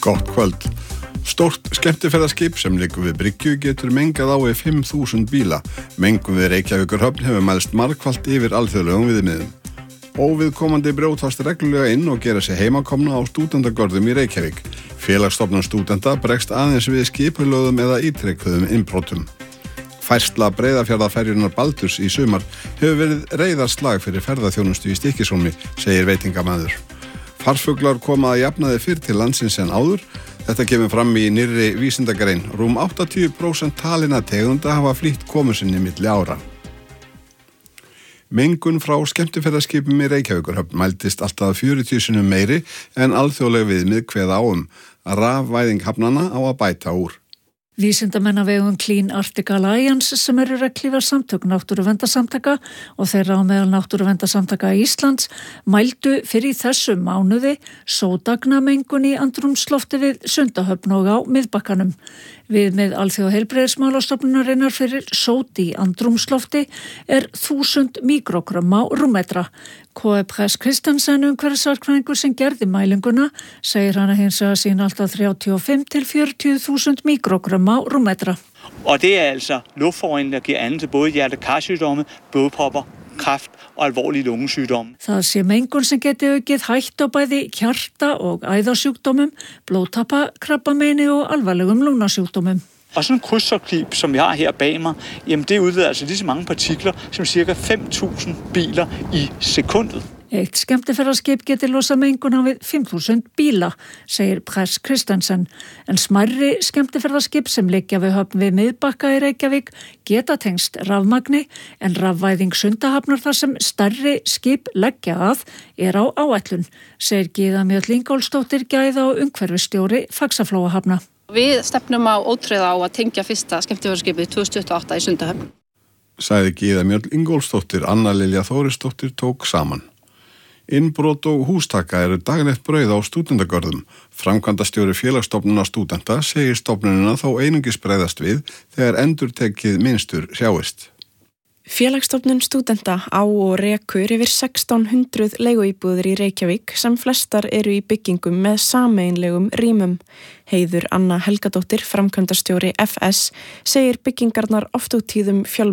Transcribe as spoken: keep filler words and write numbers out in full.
Gott kvöld. Stórt skemmtiferðaskip sem liggur við bryggju getur mengað á við fimm þúsund bíla. Mengun við Reykjavíkurhöfn hefur mælst margfalt yfir alþjóðlegum viðmiðum. Óviðkomandi brjótast reglulega inn og gera sig heimakomna á stúdentagörðum í Reykjavík. Félagsstofnun stúdenta bregst aðeins við skipulögðum eða ítrekkuðum innbrotum. Færsla Breiðafjarðarferjunnar Baldurs í sumar hefur verið reiðarslag fyrir ferðaþjónustu í Stykkishólmi, segir veitingamaður. Farfuglar koma að jafnaði fyrr til landsins en áður. Þetta kemur fram í nýrri vísindagrein. Rúm áttatíu prósent talinna tegunda hafa flýtt komu sinni milli ára. Mengun frá skemmtiferðaskipum í Reykjavíkurhöfn mældist alltaf fjörutíu sinnum meiri en alþjóðleg viðmið kveða á um. Rafvæðing hafnanna á að bæta úr. Vísindamenn af vegum Clean Arctic Alliance sem eru reglífa samtök náttúruverndarsamtaka og þeirra á meðal náttúruverndarsamtaka Íslands mældu fyrir þessum mánuði sótagnamengun í andrúmslofti við Sundahöfn og á miðbakkanum. Viðmið Alþjóðaheilbrigðismálastofnunarinnar fyrir sót í andrúmslofti er þúsund míkrógrömm á rúmmetra. K E Press Kristensen, umhverfisverkfræðingur sem gerði mælinguna, segir hana hins vegar sína alltaf þrjátíu og fimm til fjörutíu þúsund míkrógrömm á rúmmetra. Og det er altså luftforurening, der giver anden til både hjerte-karsygdomme, blodpropper, kræft og alvorlige lungesygdomme. Það sé mengun sem geti aukið hætt á bæði hjarta- og æðasjúkdómum, blóðtappa, krabbameini og alvarlegum lungnasjúkdómum. Og sådan en krydstogtskib, som jeg har her bag mig, jamen det udleder altså lige så mange partikler som cirka fem tusind biler i sekundet. Eitt skemmtiferðaskip geti losa mengun á við fimm þúsund bíla, segir Press Kristensen. En smærri skemmtiferðaskip sem liggja við höfn við miðbakka í Reykjavík geta tengst rafmagni, en rafvæðing Sundahafnar þar sem stærri skip leggja að er á áætlun, segir Gyða Mjöll Ingólfsdóttir, gæða og umhverfisstjóri Faxaflóahafna. Við stefnum á ótrúlega á að tengja fyrsta skemmtiferðaskipið tvö þúsund tuttugu og átta í Sundahöfn. Sagði Gyða Mjöll Ingólfsdóttir, Anna Lilja Þórisdóttir tók saman. Innbrot og hústaka eru daglegt brauð á stúdentagörðum. Framkvæmdastjóri félagsstofnunar stúdenta segir stofnunina þó einungis bregðast við þegar endurtekið minnstur sjáist. Félagsstofnun stúdenta á og rekur yfir sextán hundruð leiguíbúðir í Reykjavík sem flestar eru í byggingum með sameiginlegum rýmum. Heiður Anna Helgadóttir, framkvæmdastjóri F S, segir byggingarnar oft á tíðum fjölmennar